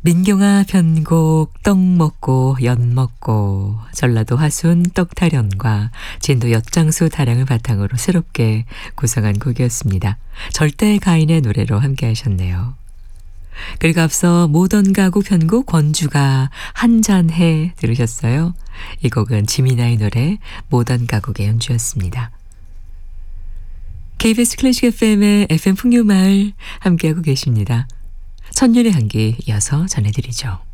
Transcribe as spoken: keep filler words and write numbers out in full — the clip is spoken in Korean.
민경아 편곡 떡 먹고 연 먹고 전라도 화순 떡타령과 진도 엿장수 타령을 바탕으로 새롭게 구성한 곡이었습니다. 절대 가인의 노래로 함께 하셨네요. 그리고 앞서 모던 가구 편곡 권주가 한잔해 들으셨어요. 이 곡은 지미나의 노래 모던 가곡의 연주였습니다. 케이비에스 클래식 에프엠의 에프엠 풍류마을 함께하고 계십니다. 천년의 향기 이어서 전해드리죠.